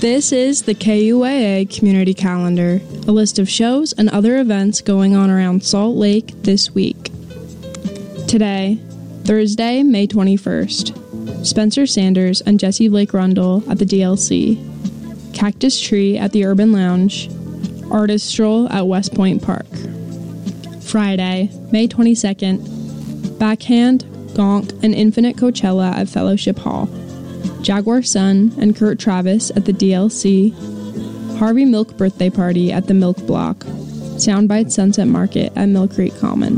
This is the KUAA Community Calendar, a list of shows and other events going on around Salt Lake this week. Today, Thursday, May 21st, Spencer Sanders and Jesse Blake Rundle at the DLC, Cactus Tree at the Urban Lounge, Artist Stroll at West Point Park. Friday, May 22nd, Backhand, Gonk, and Infinite Coachella at Fellowship Hall, Jaguar Sun and Kurt Travis at the DLC, Harvey Milk Birthday Party at the Milk Block, Soundbite Sunset Market at Mill Creek Common.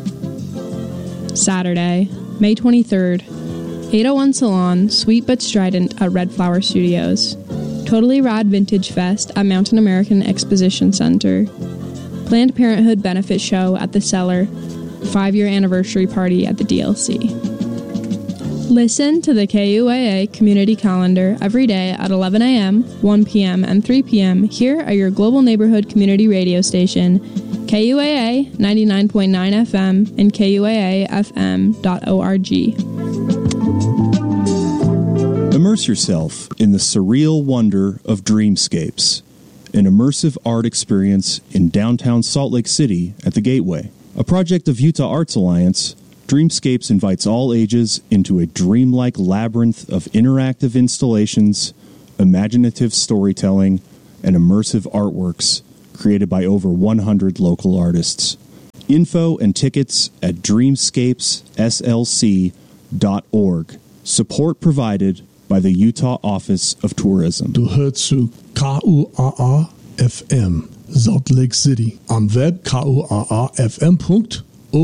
Saturday, May 23rd, 801 Salon, Sweet But Strident at Red Flower Studios, Totally Rad Vintage Fest at Mountain American Exposition Center, Planned Parenthood Benefit Show at the Cellar, 5-year anniversary party at the DLC. Listen to the KUAA Community Calendar every day at 11 a.m., 1 p.m., and 3 p.m. here at your global neighborhood community radio station, KUAA 99.9 FM and KUAAFM.org. Immerse yourself in the surreal wonder of Dreamscapes, an immersive art experience in downtown Salt Lake City at the Gateway. A project of Utah Arts Alliance, Dreamscapes invites all ages into a dreamlike labyrinth of interactive installations, imaginative storytelling, and immersive artworks created by over 100 local artists. Info and tickets at dreamscapesslc.org. Support provided by the Utah Office of Tourism. Du hörst zu KUAA FM, Salt Lake City. Am Web kuaafm.org.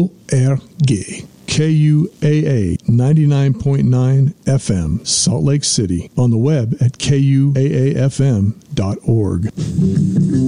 KUAA 99.9 FM, Salt Lake City. On the web at kuaafm.org.